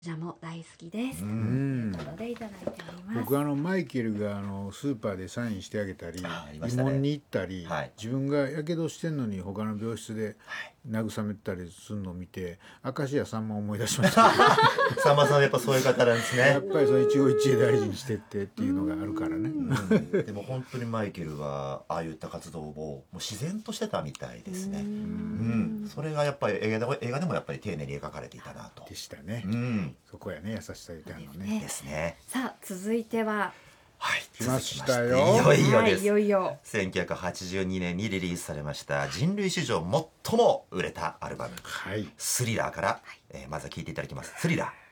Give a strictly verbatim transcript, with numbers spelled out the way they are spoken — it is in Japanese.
じゃも大好きです、 うということでいただいております。 僕あのマイケルがあのスーパーでサインしてあげたり、 あありましたね慰問に行ったり、 はい、 自分がやけどしてんのに他の病室で慰めたりするのを見て、明石家さんまを思い出しましたさんまさんやっぱそういう方なんですねやっぱりその一期一会大事にしてってっていうのがあるからね、 うんでも本当にマイケルはああいった活動をもう自然としてたみたいですね。 ううんん、それがやっぱり映画でも映画でもやっぱり丁寧に描かれていたなと。 でしたね、 うん、 そこやね、優しさみたいなのねね。 ですね。 さあ続いては、 はい、 来ましたよ続きましていよいよはい、 です。 いよいよせんきゅうひゃくはちじゅうにねんにリリースされました人類史上最も売れたアルバムはい、 スリラーから、えーまずは聴いていただきます。スリラー。